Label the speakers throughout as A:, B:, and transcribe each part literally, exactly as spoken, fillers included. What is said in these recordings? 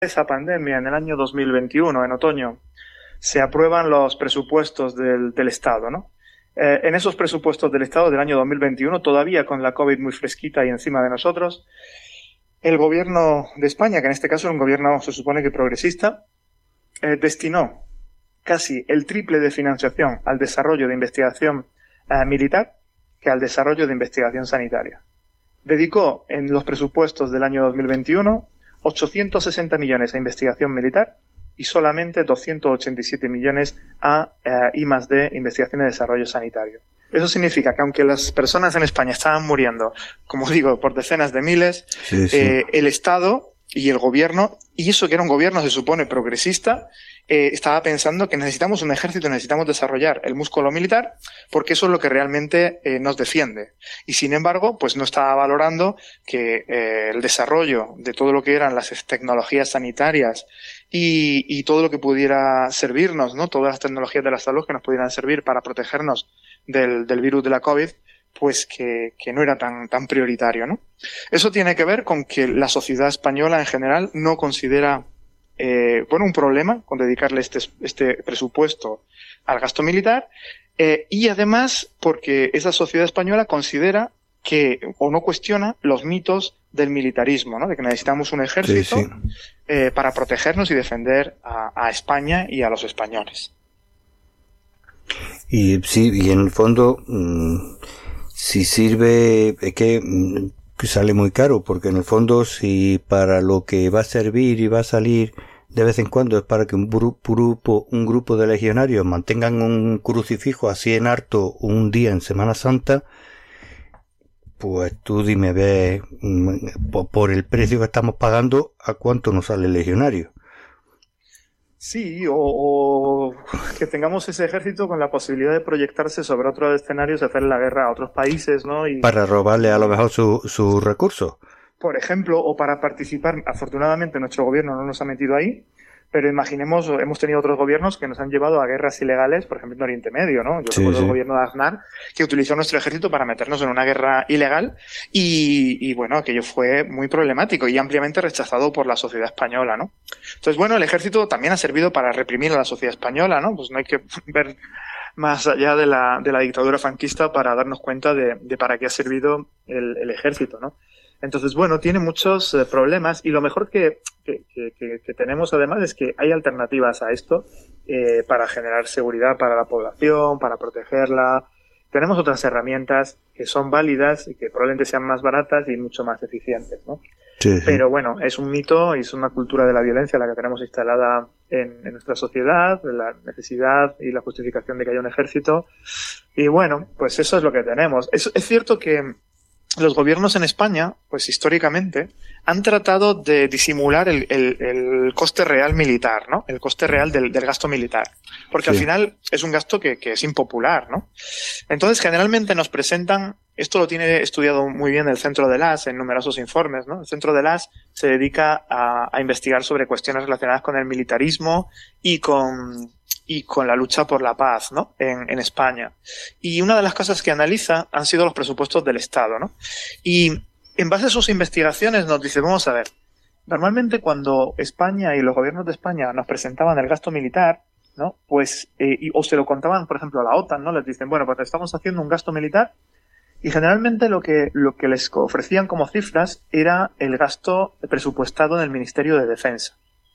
A: esa pandemia, en el año dos mil veintiuno, en otoño, se aprueban los presupuestos del, del Estado, ¿no? Eh, en esos presupuestos del Estado del año dos mil veintiuno, todavía con la COVID muy fresquita y encima de nosotros, el gobierno de España, que en este caso es un gobierno, se supone que progresista, eh, destinó casi el triple de financiación al desarrollo de investigación eh, militar que al desarrollo de investigación sanitaria. Dedicó en los presupuestos del año dos mil veintiuno ochocientos sesenta millones a investigación militar y solamente doscientos ochenta y siete millones a eh, I más D, investigación y desarrollo sanitario. Eso significa que aunque las personas en España estaban muriendo, como digo, por decenas de miles,
B: sí, sí.
A: Eh, el Estado y el gobierno, y eso que era un gobierno, se supone, progresista, eh, estaba pensando que necesitamos un ejército, necesitamos desarrollar el músculo militar, porque eso es lo que realmente eh, nos defiende. Y sin embargo, pues no estaba valorando que eh, el desarrollo de todo lo que eran las tecnologías sanitarias y, y todo lo que pudiera servirnos, ¿no? Todas las tecnologías de la salud que nos pudieran servir para protegernos del, del virus de la COVID, pues que, que no era tan, tan prioritario, ¿no? Eso tiene que ver con que la sociedad española en general no considera, eh, bueno, un problema con dedicarle este, este presupuesto al gasto militar, eh, y además porque esa sociedad española considera que, o no cuestiona, los mitos del militarismo, ¿no? De que necesitamos un ejército
B: Sí, sí.
A: eh, para protegernos y defender a, a España y a los españoles.
B: Y sí, y en el fondo, mmm, si sirve, es que, mmm, que sale muy caro, porque en el fondo, si para lo que va a servir y va a salir de vez en cuando es para que un grupo, un grupo de legionarios mantengan un crucifijo así en harto un día en Semana Santa, pues tú dime, ve, por el precio que estamos pagando, ¿a cuánto nos sale el legionario?
A: Sí, o, o que tengamos ese ejército con la posibilidad de proyectarse sobre otros escenarios y hacer la guerra a otros países, ¿no? Y,
B: para robarle a lo mejor sus su recursos.
A: por ejemplo, o para participar. Afortunadamente nuestro gobierno no nos ha metido ahí, pero imaginemos, hemos tenido otros gobiernos que nos han llevado a guerras ilegales, por ejemplo en Oriente Medio, ¿no? Yo
B: Sí,
A: recuerdo
B: sí.
A: el gobierno de Aznar, que utilizó nuestro ejército para meternos en una guerra ilegal y, y bueno, aquello fue muy problemático y ampliamente rechazado por la sociedad española, ¿no? Entonces, bueno, el ejército también ha servido para reprimir a la sociedad española, ¿no? Pues no hay que ver más allá de la, de la dictadura franquista para darnos cuenta de, de para qué ha servido el, el ejército, ¿no? Entonces, bueno, tiene muchos eh, problemas y lo mejor que, que, que, que tenemos además es que hay alternativas a esto eh, para generar seguridad para la población, para protegerla. Tenemos otras herramientas que son válidas y que probablemente sean más baratas y mucho más eficientes, ¿no?
B: Sí, sí.
A: Pero bueno, es un mito y es una cultura de la violencia la que tenemos instalada en, en nuestra sociedad, de la necesidad y la justificación de que haya un ejército. Y bueno, pues eso es lo que tenemos. Es, es cierto que los gobiernos en España, pues históricamente, han tratado de disimular el, el, el coste real militar, ¿no? El coste real del, del gasto militar. Porque
B: Sí.
A: al final es un gasto que, que es impopular, ¿no? Entonces, generalmente nos presentan, esto lo tiene estudiado muy bien el Centro de las en numerosos informes, ¿no? El Centro de las se dedica a, a investigar sobre cuestiones relacionadas con el militarismo y con, y con la lucha por la paz, ¿no? En, en España. Y una de las cosas que analiza han sido los presupuestos del Estado, ¿no? Y en base a sus investigaciones nos dice, vamos a ver, normalmente cuando España y los gobiernos de España nos presentaban el gasto militar, ¿no? Pues, eh, y, o se lo contaban, por ejemplo, a la OTAN, ¿no? Les dicen, bueno, pues estamos haciendo un gasto militar y generalmente lo que, lo que les ofrecían como cifras era el gasto presupuestado en el Ministerio de Defensa.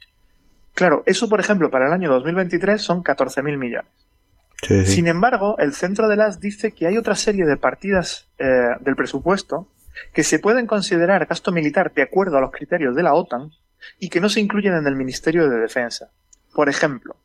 A: Claro, eso, por ejemplo, para el año dos mil veintitrés son catorce mil millones.
B: Sí, sí.
A: Sin embargo, el Centro de las dice que hay otra serie de partidas eh, del presupuesto que se pueden considerar gasto militar de acuerdo a los criterios de la OTAN y que no se incluyen en el Ministerio de Defensa. Por ejemplo,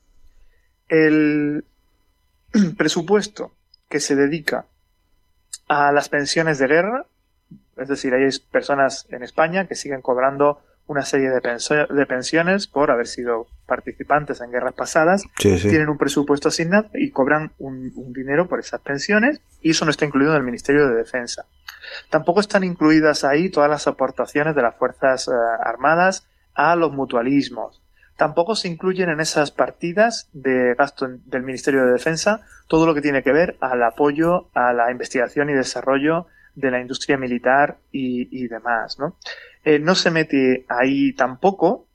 A: el presupuesto que se dedica a las pensiones de guerra, es decir, hay personas en España que siguen cobrando una serie de, pensio- de pensiones por haber sido participantes en guerras pasadas,
B: Sí, sí.
A: tienen un presupuesto asignado y cobran un, un dinero por esas pensiones y eso no está incluido en el Ministerio de Defensa. Tampoco están incluidas ahí todas las aportaciones de las Fuerzas eh, Armadas a los mutualismos. Tampoco se incluyen en esas partidas de gasto en- del Ministerio de Defensa todo lo que tiene que ver al apoyo a la investigación y desarrollo de la industria militar y, y demás, ¿no? Eh, no se mete ahí tampoco